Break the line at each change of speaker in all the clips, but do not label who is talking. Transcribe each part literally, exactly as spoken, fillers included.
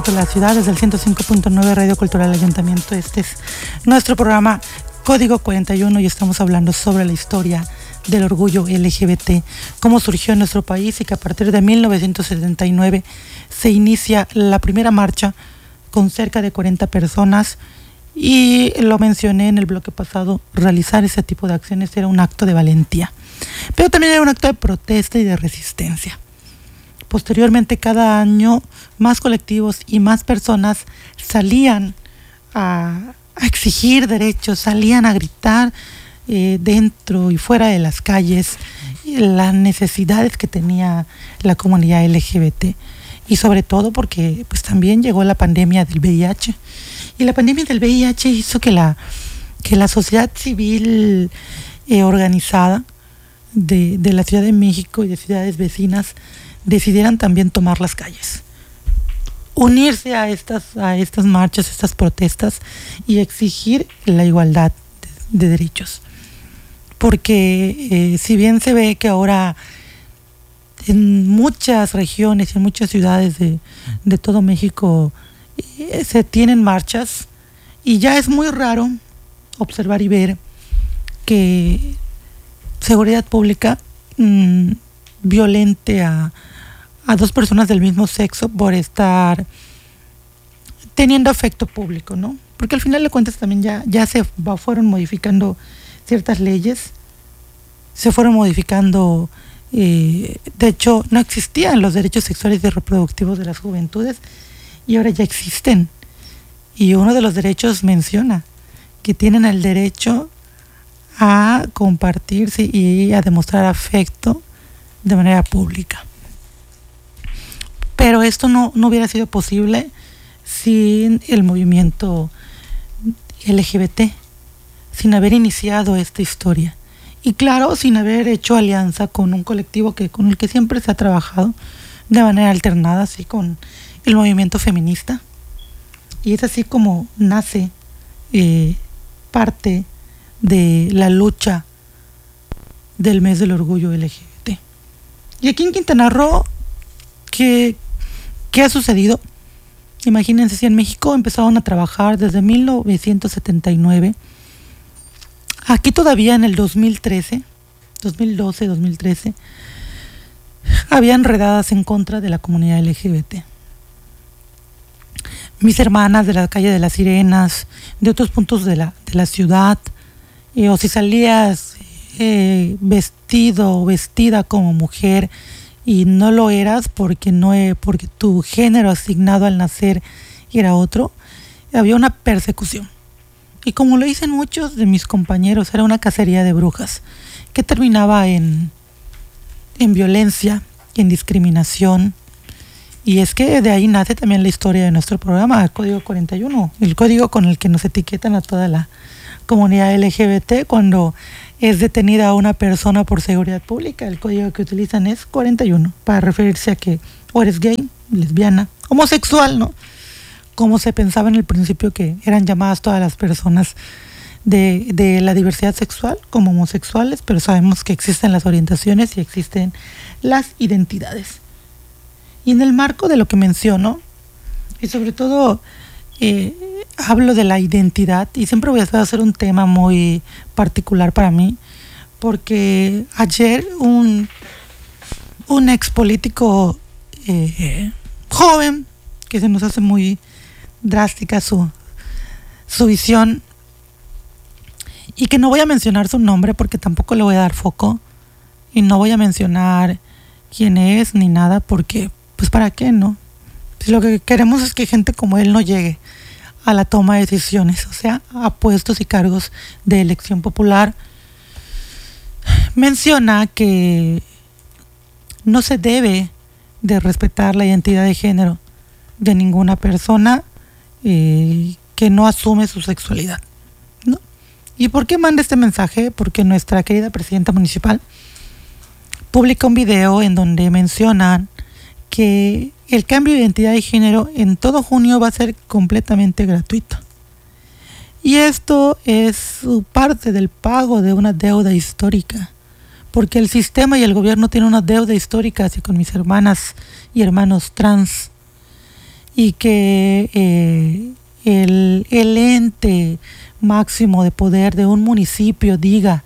La ciudad desde el ciento cinco punto nueve Radio Cultural Ayuntamiento. Este es nuestro programa Código cuarenta y uno y estamos hablando sobre la historia del orgullo L G B T, cómo surgió en nuestro país y que a partir de mil novecientos setenta y nueve se inicia la primera marcha con cerca de cuarenta personas y lo mencioné en el bloque pasado, realizar ese tipo de acciones era un acto de valentía, pero también era un acto de protesta y de resistencia. Posteriormente, cada año, más colectivos y más personas salían a, a exigir derechos, salían a gritar eh, dentro y fuera de las calles las necesidades que tenía la comunidad L G B T. Y sobre todo porque pues, también llegó la pandemia del V I H. Y la pandemia del V I H hizo que la, que la sociedad civil eh, organizada de, de la Ciudad de México y de ciudades vecinas decidieran también tomar las calles, unirse a estas, a estas marchas, estas protestas y exigir la igualdad de, de derechos. Porque eh, si bien se ve que ahora en muchas regiones y en muchas ciudades de, de todo México eh, se tienen marchas y ya es muy raro observar y ver que seguridad pública mmm, violente a a dos personas del mismo sexo por estar teniendo afecto público, ¿no? Porque al final de cuentas también ya, ya se fueron modificando ciertas leyes, se fueron modificando, eh, de hecho no existían los derechos sexuales y reproductivos de las juventudes y ahora ya existen. Y uno de los derechos menciona que tienen el derecho a compartirse y a demostrar afecto de manera pública. Pero esto no, no hubiera sido posible sin el movimiento L G B T, sin haber iniciado esta historia. Y claro, sin haber hecho alianza con un colectivo que, con el que siempre se ha trabajado de manera alternada, así con el movimiento feminista. Y es así como nace eh, parte de la lucha del mes del orgullo L G B T. Y aquí en Quintana Roo, que ¿qué ha sucedido? Imagínense si en México empezaron a trabajar desde mil novecientos setenta y nueve. Aquí todavía en el dos mil trece, dos mil doce, dos mil trece, habían redadas en contra de la comunidad L G B T. Mis hermanas de la calle de las Sirenas, de otros puntos de la, de la ciudad, eh, o si salías eh, vestido o vestida como mujer, y no lo eras porque no porque tu género asignado al nacer era otro, había una persecución. Y como lo dicen muchos de mis compañeros, era una cacería de brujas que terminaba en, en violencia, en discriminación. Y es que de ahí nace también la historia de nuestro programa, el Código cuarenta y uno, el código con el que nos etiquetan a toda la comunidad L G B T cuando es detenida una persona por seguridad pública. El código que utilizan es cuarenta y uno para referirse a que o eres gay, lesbiana, homosexual, ¿no? Como se pensaba en el principio que eran llamadas todas las personas de, de la diversidad sexual como homosexuales, pero sabemos que existen las orientaciones y existen las identidades. Y en el marco de lo que menciono, y sobre todo eh, hablo de la identidad, y siempre voy a hacer un tema muy particular para mí, porque ayer un, un ex político eh, joven, que se nos hace muy drástica su, su visión, y que no voy a mencionar su nombre porque tampoco le voy a dar foco, y no voy a mencionar quién es ni nada, porque pues para qué, ¿no? Si lo que queremos es que gente como él no llegue a la toma de decisiones, o sea, a puestos y cargos de elección popular. Menciona que no se debe de respetar la identidad de género de ninguna persona eh, que no asume su sexualidad, ¿no? ¿Y por qué manda este mensaje? Porque nuestra querida presidenta municipal publica un video en donde mencionan que el cambio de identidad de género en todo junio va a ser completamente gratuito. Y esto es parte del pago de una deuda histórica, porque el sistema y el gobierno tienen una deuda histórica hacia con mis hermanas y hermanos trans, y que eh, el, el ente máximo de poder de un municipio diga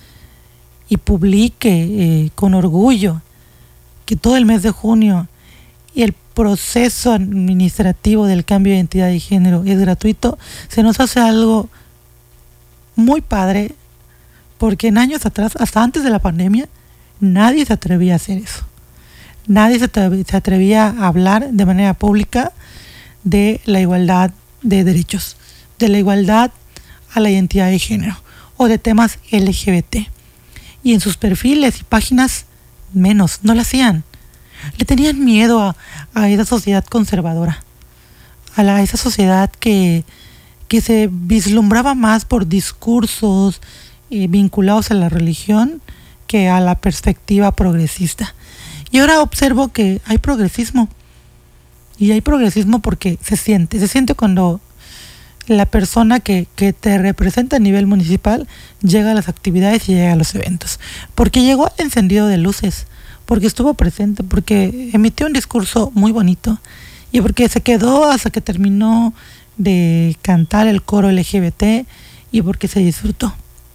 y publique eh, con orgullo que todo el mes de junio el proceso administrativo del cambio de identidad de género es gratuito, se nos hace algo muy padre, porque en años atrás, hasta antes de la pandemia, nadie se atrevía a hacer eso. Nadie se atrevía, se atrevía a hablar de manera pública de la igualdad de derechos, de la igualdad a la identidad de género o de temas L G B T. Y en sus perfiles y páginas menos, no lo hacían. Le tenían miedo a, a esa sociedad conservadora, a, la, a esa sociedad que, que se vislumbraba más por discursos eh, vinculados a la religión que a la perspectiva progresista. Y ahora observo que hay progresismo. Y hay progresismo porque se siente, se siente cuando la persona que, que te representa a nivel municipal llega a las actividades y llega a los eventos. Porque llegó al encendido de luces, porque estuvo presente, porque emitió un discurso muy bonito y porque se quedó hasta que terminó de cantar el coro L G B T y porque se disfrutó.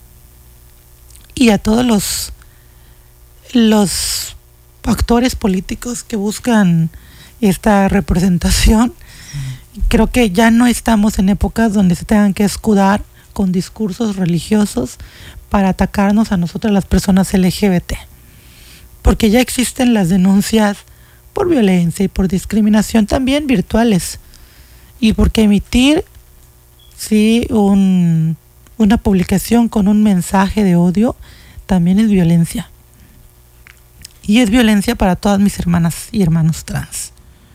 Y a todos los, los actores políticos que buscan esta representación, creo que ya no estamos en épocas donde se tengan que escudar con discursos religiosos para atacarnos a nosotras las personas L G B T, porque ya existen las denuncias por violencia y por discriminación también virtuales, y porque emitir sí un, una publicación con un mensaje de odio también es violencia, y es violencia para todas mis hermanas y hermanos trans,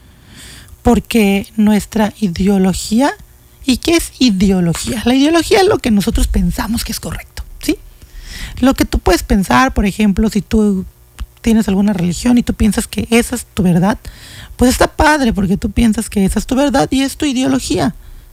porque nuestra ideología, ¿y qué es ideología? La ideología es lo que nosotros pensamos que es correcto, ¿sí? Lo que tú puedes pensar, por ejemplo, si tú tienes alguna religión y tú piensas que esa es tu verdad, pues está padre, porque tú piensas que esa es tu verdad y es tu ideología.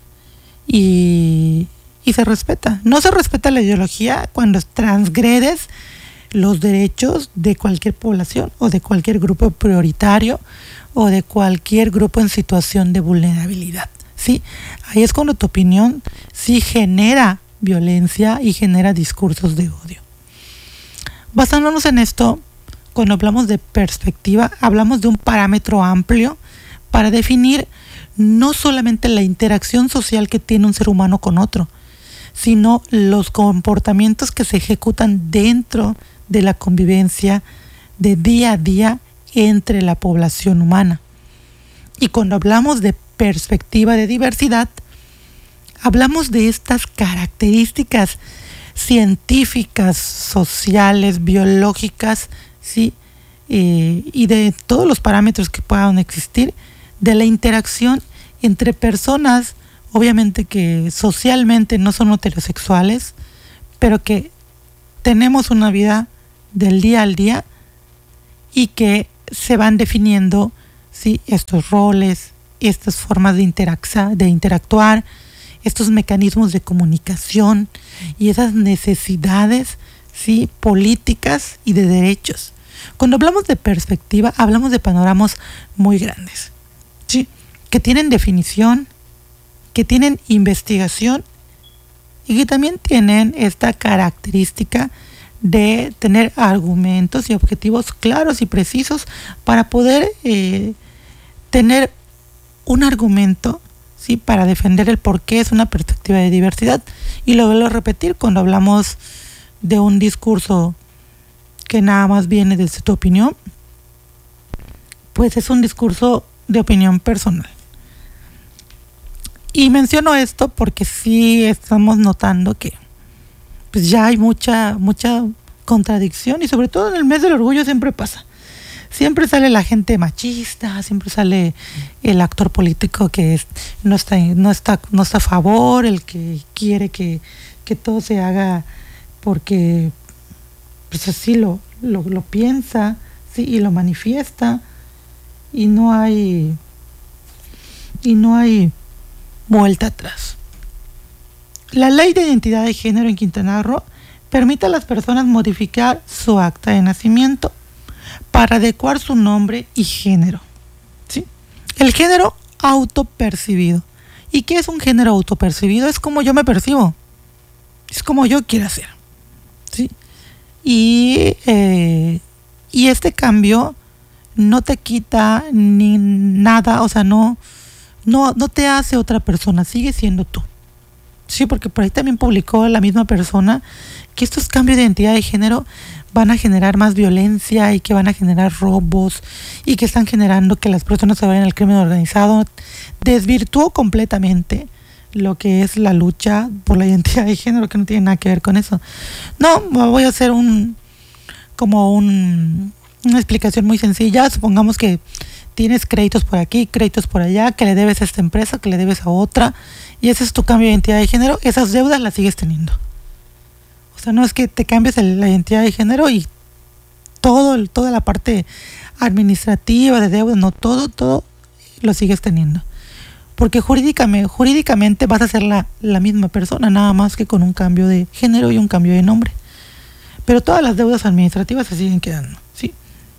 Y, y se respeta. No se respeta la ideología cuando transgredes los derechos de cualquier población o de cualquier grupo prioritario o de cualquier grupo en situación de vulnerabilidad, ¿sí? Ahí es cuando tu opinión sí genera violencia y genera discursos de odio. Basándonos en esto, cuando hablamos de perspectiva, hablamos de un parámetro amplio para definir no solamente la interacción social que tiene un ser humano con otro, sino los comportamientos que se ejecutan dentro de la convivencia de día a día entre la población humana. Y cuando hablamos de perspectiva de diversidad, hablamos de estas características científicas, sociales, biológicas, ¿sí? Eh, y de todos los parámetros que puedan existir de la interacción entre personas, obviamente que socialmente no son heterosexuales, pero que tenemos una vida del día al día y que se van definiendo, ¿sí?, estos roles, estas formas de, interac- de interactuar, estos mecanismos de comunicación y esas necesidades, ¿sí?, políticas y de derechos. Cuando hablamos de perspectiva, hablamos de panoramas muy grandes, ¿sí?, que tienen definición, que tienen investigación y que también tienen esta característica de tener argumentos y objetivos claros y precisos para poder eh, tener un argumento, ¿sí?, para defender el por qué es una perspectiva de diversidad. Y lo vuelvo a repetir, cuando hablamos de un discurso que nada más viene desde tu opinión, pues es un discurso de opinión personal. Y menciono esto porque sí estamos notando que pues ya hay mucha, mucha contradicción, y sobre todo en el mes del orgullo siempre pasa. Siempre sale la gente machista, siempre sale el actor político que es, no está, no está, no está a favor, el que quiere que, que todo se haga porque pues así lo, lo, lo piensa, sí, y lo manifiesta, y no hay y no hay vuelta atrás. La ley de identidad de género en Quintana Roo permite a las personas modificar su acta de nacimiento para adecuar su nombre y género, ¿sí? El género autopercibido. ¿Y qué es un género autopercibido? Es como yo me percibo. Es como yo quiero ser. ¿Sí? Y, eh, y este cambio no te quita ni nada, o sea, no, no, no te hace otra persona, sigue siendo tú. Sí, porque por ahí también publicó la misma persona que estos cambios de identidad de género van a generar más violencia y que van a generar robos y que están generando que las personas se vayan al crimen organizado. Desvirtuó completamente lo que es la lucha por la identidad de género, que no tiene nada que ver con eso. No, voy a hacer un como un, una explicación muy sencilla. Supongamos que tienes créditos por aquí, créditos por allá, que le debes a esta empresa, que le debes a otra, y ese es tu cambio de identidad de género. Esas deudas las sigues teniendo. O sea, no es que te cambies el, la identidad de género y todo, toda la parte administrativa de deuda, no, todo, todo lo sigues teniendo. Porque jurídicamente, jurídicamente vas a ser la, la misma persona, nada más que con un cambio de género y un cambio de nombre. Pero todas las deudas administrativas se siguen quedando, ¿sí?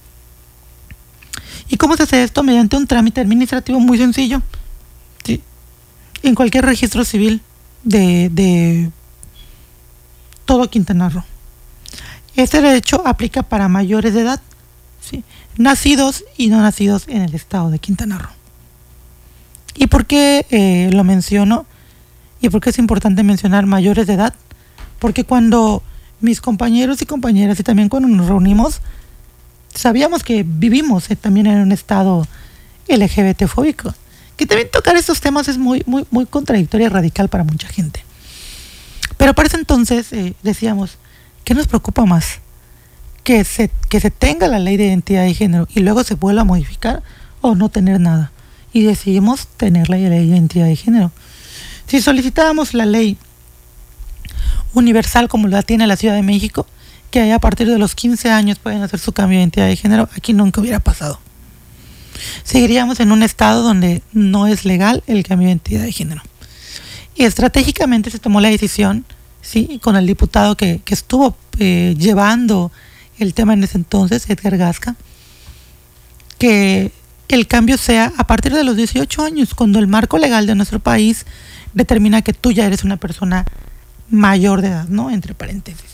¿Y cómo se hace esto? Mediante un trámite administrativo muy sencillo, ¿sí? En cualquier registro civil de, de todo Quintana Roo. Este derecho aplica para mayores de edad, ¿sí? Nacidos y no nacidos en el estado de Quintana Roo. ¿Y por qué eh, lo menciono? ¿Y por qué es importante mencionar mayores de edad? Porque cuando mis compañeros y compañeras y también cuando nos reunimos, sabíamos que vivimos eh, también en un estado L G B T fóbico. Que también tocar estos temas es muy, muy, muy contradictorio y radical para mucha gente. Pero para ese entonces eh, decíamos, ¿qué nos preocupa más? ¿Que se, que se tenga la ley de identidad de género y luego se vuelva a modificar o no tener nada? Y decidimos tener la ley de identidad de género. Si solicitábamos la ley universal como la tiene la Ciudad de México, que ahí a partir de los quince años pueden hacer su cambio de identidad de género, aquí nunca hubiera pasado. Seguiríamos en un estado donde no es legal el cambio de identidad de género. Y estratégicamente se tomó la decisión, sí, con el diputado que, que estuvo eh, llevando el tema en ese entonces, Edgar Gasca, que el cambio sea a partir de los dieciocho años, cuando el marco legal de nuestro país determina que tú ya eres una persona mayor de edad, ¿no? Entre paréntesis.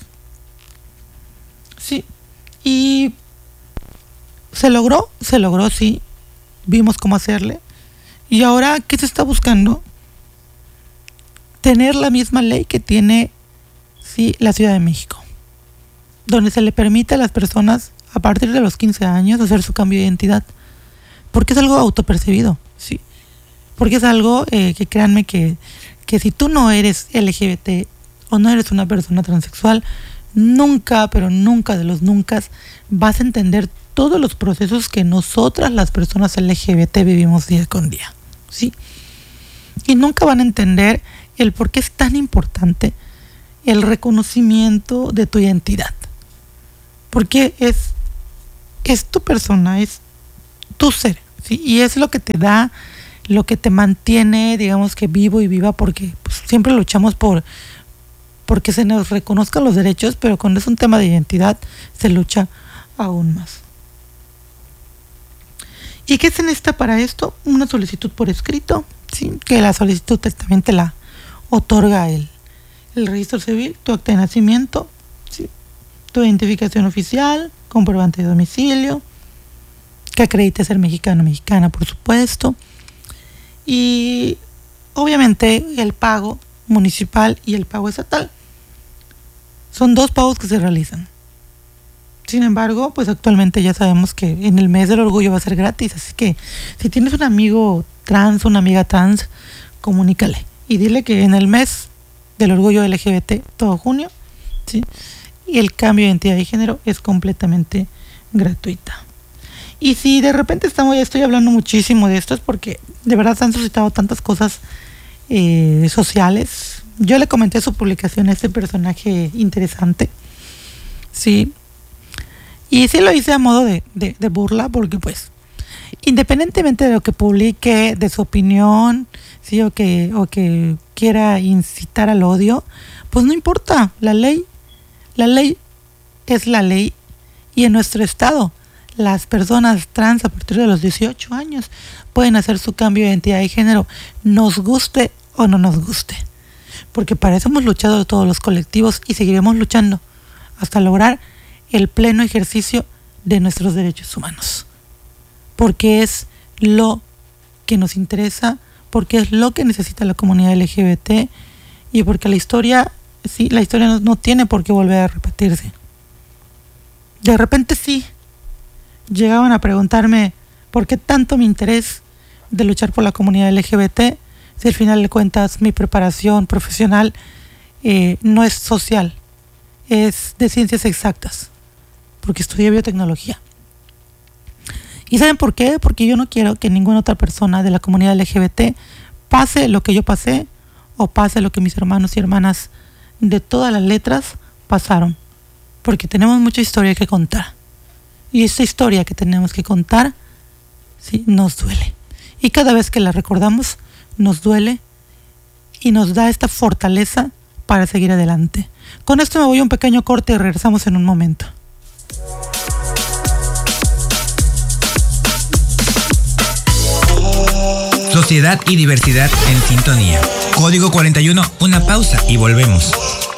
Sí. Y se logró, se logró, sí. Vimos cómo hacerle. Y ahora, ¿qué se está buscando? Tener la misma ley que tiene, sí, la Ciudad de México, donde se le permite a las personas a partir de los quince años hacer su cambio de identidad. Porque es algo autopercibido, sí. Porque es algo eh, que créanme que, que si tú no eres L G B T o no eres una persona transexual, nunca, pero nunca de los nunca vas a entender todos los procesos que nosotras las personas L G B T vivimos día con día, ¿sí? Y nunca van a entender el por qué es tan importante el reconocimiento de tu identidad. Porque es, es tu persona, es tu ser, ¿sí? Y es lo que te da, lo que te mantiene, digamos que vivo y viva, porque pues, siempre luchamos por porque se nos reconozcan los derechos, pero cuando es un tema de identidad se lucha aún más. ¿Y qué se necesita para esto? Una solicitud por escrito, ¿sí? Que la solicitud también te la otorga el, el registro civil, tu acta de nacimiento, ¿sí? Tu identificación oficial, comprobante de domicilio, que acredite ser mexicano o mexicana, por supuesto, y obviamente el pago municipal y el pago estatal. Son dos pagos que se realizan. Sin embargo, pues actualmente ya sabemos que en el mes del orgullo va a ser gratis, así que si tienes un amigo trans, una amiga trans, comunícale y dile que en el mes del orgullo L G B T, todo junio, ¿sí? Y el cambio de identidad de género es completamente gratuita. Y si de repente estamos, ya estoy hablando muchísimo de esto, es porque de verdad se han suscitado tantas cosas eh, sociales. Yo le comenté su publicación a este personaje interesante, sí, y sí lo hice a modo de, de, de burla, porque pues, independientemente de lo que publique, de su opinión, sí, o que, o que quiera incitar al odio, pues no importa, la ley, la ley es la ley, y en nuestro estado, las personas trans a partir de los dieciocho años pueden hacer su cambio de identidad de género, nos guste o no nos guste. Porque para eso hemos luchado todos los colectivos y seguiremos luchando hasta lograr el pleno ejercicio de nuestros derechos humanos. Porque es lo que nos interesa, porque es lo que necesita la comunidad L G B T y porque la historia, sí, la historia no, no tiene por qué volver a repetirse. De repente sí, llegaban a preguntarme por qué tanto mi interés de luchar por la comunidad L G B T, si al final de cuentas mi preparación profesional eh, no es social, es de ciencias exactas, porque estudié biotecnología. ¿Y saben por qué? Porque yo no quiero que ninguna otra persona de la comunidad L G B T pase lo que yo pasé o pase lo que mis hermanos y hermanas de todas las letras pasaron. Porque tenemos mucha historia que contar. Y esa historia que tenemos que contar, sí, nos duele. Y cada vez que la recordamos, nos duele y nos da esta fortaleza para seguir adelante. Con esto me voy a un pequeño corte y regresamos en un momento.
Sociedad y diversidad en sintonía. Código cuarenta y uno, una pausa y volvemos.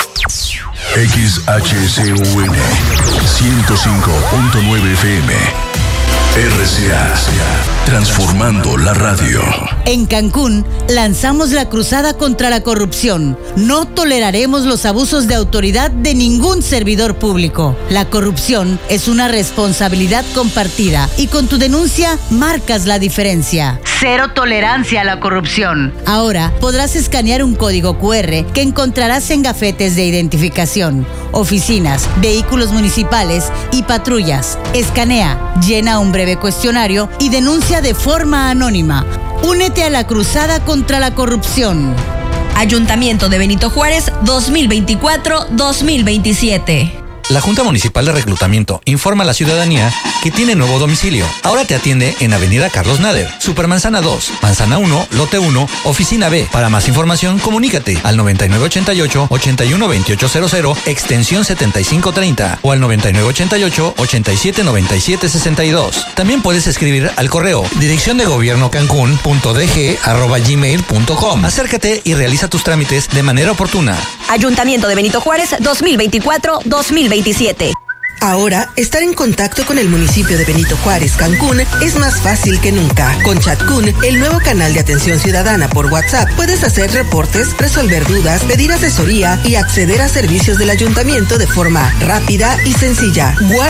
X H C U N ciento cinco punto nueve F M. R C A, transformando la radio.
En Cancún, lanzamos la cruzada contra la corrupción. No toleraremos los abusos de autoridad de ningún servidor público. La corrupción es una responsabilidad compartida y con tu denuncia marcas la diferencia. Cero tolerancia a la corrupción. Ahora podrás escanear un código cu erre que encontrarás en gafetes de identificación, oficinas, vehículos municipales y patrullas. Escanea, llena un breve cuestionario y denuncia de forma anónima. Únete a la cruzada contra la corrupción.
Ayuntamiento de Benito Juárez dos mil veinticuatro dos mil veintisiete.
La Junta Municipal de Reclutamiento informa a la ciudadanía que tiene nuevo domicilio. Ahora te atiende en Avenida Carlos Nader, Supermanzana dos, Manzana uno, Lote uno, Oficina B. Para más información, comunícate al noventa y nueve ochenta y ocho, ochenta y uno veintiocho cero cero, extensión setenta y cinco treinta o al noventa y nueve ochenta y ocho, ochenta y siete noventa y siete sesenta y dos. También puedes escribir al correo dirección de gobierno cancún punto d g arroba gmail punto com. Acércate y realiza tus trámites de manera oportuna.
Ayuntamiento de Benito Juárez dos mil veinticuatro dos mil veintisiete.
Ahora, estar en contacto con el municipio de Benito Juárez, Cancún, es más fácil que nunca. Con Chatcún, el nuevo canal de atención ciudadana por WhatsApp, puedes hacer reportes, resolver dudas, pedir asesoría y acceder a servicios del ayuntamiento de forma rápida y sencilla. Guarda